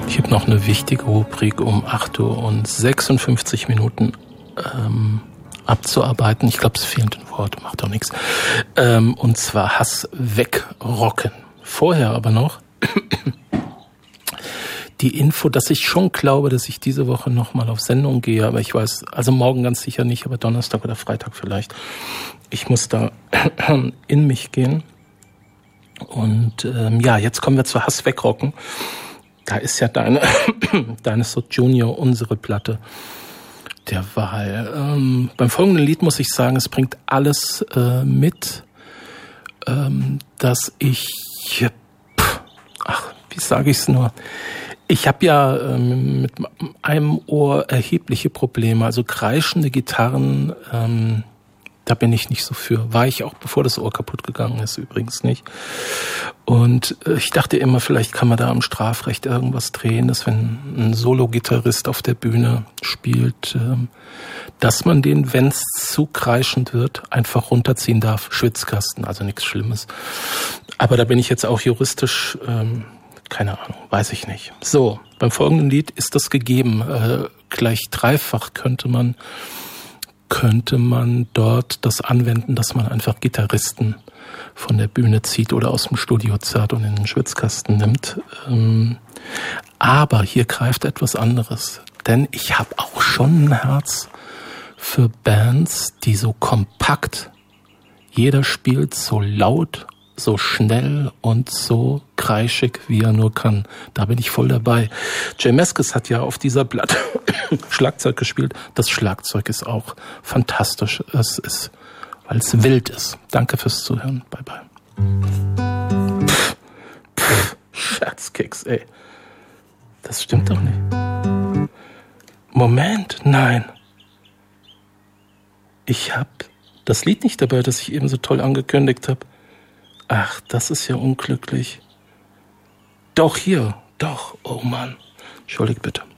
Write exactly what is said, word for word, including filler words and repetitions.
Ich habe noch eine wichtige Rubrik um acht Uhr und sechsundfünfzig Minuten ähm, abzuarbeiten. Ich glaube, es fehlt ein Wort, macht auch nichts. Ähm, und zwar Hass wegrocken. Vorher aber noch die Info, dass ich schon glaube, dass ich diese Woche nochmal auf Sendung gehe. Aber ich weiß, also morgen ganz sicher nicht, aber Donnerstag oder Freitag vielleicht. Ich muss da in mich gehen. Und ähm, ja, jetzt kommen wir zu Hass wegrocken. Da ist ja deine, deine So Junior, unsere Platte der Wahl. Ähm, beim folgenden Lied muss ich sagen, es bringt alles äh, mit, ähm, dass ich, pff, ach, wie sage ich es nur? Ich habe ja ähm, mit einem Ohr erhebliche Probleme, also kreischende Gitarren, ähm, da bin ich nicht so für. War ich auch, bevor das Ohr kaputt gegangen ist, übrigens nicht. Und äh, ich dachte immer, vielleicht kann man da am Strafrecht irgendwas drehen, dass wenn ein Solo-Gitarrist auf der Bühne spielt, ähm, dass man den, wenn es zu kreischend wird, einfach runterziehen darf. Schwitzkasten, also nichts Schlimmes. Aber da bin ich jetzt auch juristisch, ähm, keine Ahnung, weiß ich nicht. So, beim folgenden Lied ist das gegeben. Äh, gleich dreifach könnte man könnte man dort das anwenden, dass man einfach Gitarristen von der Bühne zieht oder aus dem Studio zerrt und in den Schwitzkasten nimmt. Aber hier greift etwas anderes. Denn ich habe auch schon ein Herz für Bands, die so kompakt, jeder spielt so laut, so schnell und so kreischig, wie er nur kann. Da bin ich voll dabei. Jay Meskis hat ja auf dieser Platte Schlagzeug gespielt. Das Schlagzeug ist auch fantastisch. Es ist, weil es wild ist. Danke fürs Zuhören. Bye, bye. Pff, pff, Scherzkeks, ey. Das stimmt doch nicht. Moment, nein. Ich hab das Lied nicht dabei, das ich eben so toll angekündigt habe. Ach, das ist ja unglücklich. Doch, hier. Doch. Oh Mann. Entschuldigt bitte.